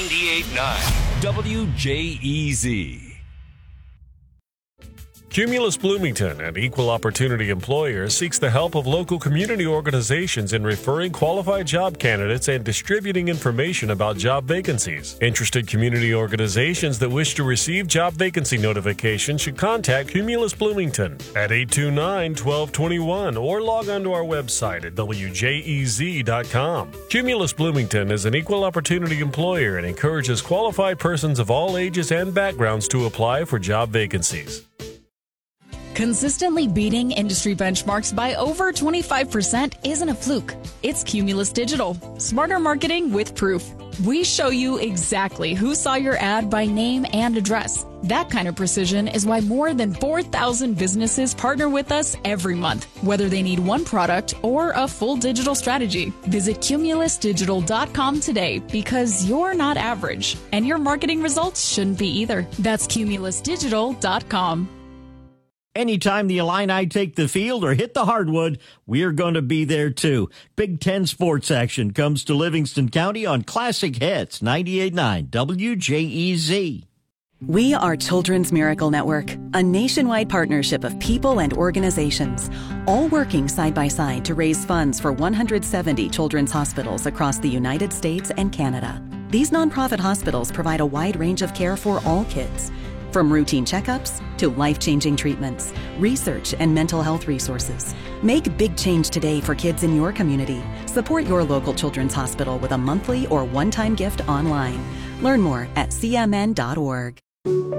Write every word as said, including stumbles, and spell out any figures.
ninety-eight point nine W J E Z. Cumulus Bloomington, an equal opportunity employer, seeks the help of local community organizations in referring qualified job candidates and distributing information about job vacancies. Interested community organizations that wish to receive job vacancy notifications should contact Cumulus Bloomington at eight two nine, one two two one or log on to our website at W J E Z dot com. Cumulus Bloomington is an equal opportunity employer and encourages qualified persons of all ages and backgrounds to apply for job vacancies. Consistently beating industry benchmarks by over twenty-five percent isn't a fluke. It's Cumulus Digital. Smarter marketing with proof. We show you exactly who saw your ad by name and address. That kind of precision is why more than four thousand businesses partner with us every month, whether they need one product or a full digital strategy. Visit Cumulus Digital dot com today because you're not average, and your marketing results shouldn't be either. That's Cumulus Digital dot com. Anytime the Illini take the field or hit the hardwood, we're going to be there too. Big Ten sports action comes to Livingston County on Classic Hits, ninety-eight point nine W J E Z. We are Children's Miracle Network, a nationwide partnership of people and organizations, all working side by side to raise funds for one hundred seventy children's hospitals across the United States and Canada. These nonprofit hospitals provide a wide range of care for all kids, from routine checkups to life-changing treatments, research, and mental health resources. Make big change today for kids in your community. Support your local children's hospital with a monthly or one-time gift online. Learn more at C M N dot org.